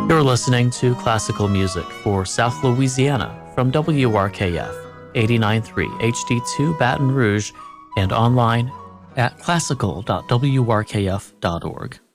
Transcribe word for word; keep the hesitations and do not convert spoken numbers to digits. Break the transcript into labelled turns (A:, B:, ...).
A: You're listening to classical music for South Louisiana from W R K F eighty-nine point three H D two Baton Rouge and online at classical dot w r k f dot org.